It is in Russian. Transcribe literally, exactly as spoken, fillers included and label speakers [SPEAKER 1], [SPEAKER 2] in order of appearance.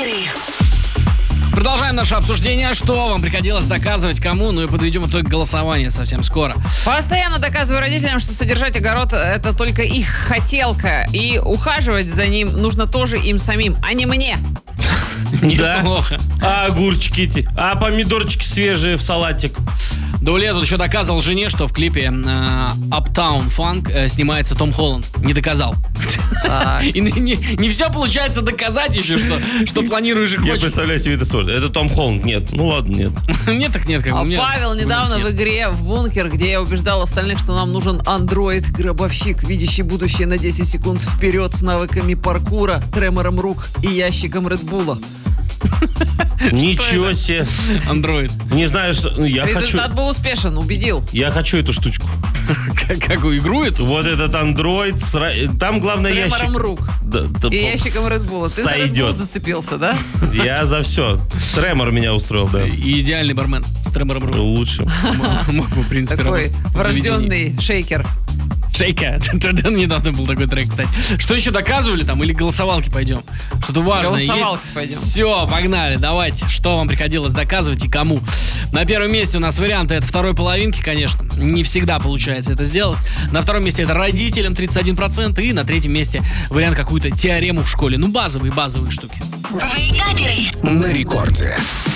[SPEAKER 1] Вейкаперы.
[SPEAKER 2] Продолжаем наше обсуждение. Что вам приходилось доказывать, кому? Ну и подведем итог голосования совсем скоро.
[SPEAKER 3] Постоянно доказываю родителям, что содержать огород — это только их хотелка. И ухаживать за ним нужно тоже им самим, а не мне.
[SPEAKER 4] Да?
[SPEAKER 2] Неплохо.
[SPEAKER 4] А огурчики эти? А помидорчики свежие в салатик?
[SPEAKER 2] Даулет тут еще доказывал жене, что в клипе э, Uptown Funk э, снимается Том Холланд. Не доказал. И не, не, не все получается доказать еще, что, что планируешь и
[SPEAKER 4] Я
[SPEAKER 2] хочешь.
[SPEAKER 4] представляю себе это сложно. Это Том Холланд. Нет. Ну ладно, нет.
[SPEAKER 2] Нет, так нет. Как бы,
[SPEAKER 3] А
[SPEAKER 2] у меня
[SPEAKER 3] Павел
[SPEAKER 2] выборов
[SPEAKER 3] недавно
[SPEAKER 2] нет.
[SPEAKER 3] в игре в бункер, где я убеждал остальных, что нам нужен андроид-гробовщик, видящий будущее на десять секунд вперед с навыками паркура, тремором рук и ящиком Редбула.
[SPEAKER 4] Ничего себе.
[SPEAKER 2] Андроид.
[SPEAKER 4] Не знаю, что... ну, Я хочу...
[SPEAKER 3] Результат был успешен, убедил.
[SPEAKER 4] Я хочу эту штучку.
[SPEAKER 2] Как, какую игру эту?
[SPEAKER 4] Вот этот андроид. с ра- Там главное
[SPEAKER 3] С
[SPEAKER 4] ящик.
[SPEAKER 3] тремором рук
[SPEAKER 4] Да, да,
[SPEAKER 3] и
[SPEAKER 4] по-
[SPEAKER 3] ящиком Редбула. Ты за Red Bull
[SPEAKER 4] Сойдет.
[SPEAKER 3] зацепился, да?
[SPEAKER 4] Я за все. Тремор меня устроил, да.
[SPEAKER 2] И идеальный бармен с тремором рук.
[SPEAKER 4] Лучше.
[SPEAKER 2] Мог бы, в принципе,
[SPEAKER 3] Такой
[SPEAKER 2] работать в заведении.
[SPEAKER 3] врожденный шейкер.
[SPEAKER 2] Шейка. Недавно был такой трек, кстати. Что еще доказывали там? Или голосовалки пойдем? Что-то важное есть?
[SPEAKER 3] Голосовалки пойдем.
[SPEAKER 2] Все, погнали. Давайте. Что вам приходилось доказывать и кому? На первом месте у нас варианты это второй половинки, конечно. Не всегда получается это сделать. На втором месте это родителям тридцать один процент. И на третьем месте вариант какую-то теорему в школе. Ну, базовые, базовые штуки.
[SPEAKER 1] Вейкаперы.
[SPEAKER 5] На рекорде.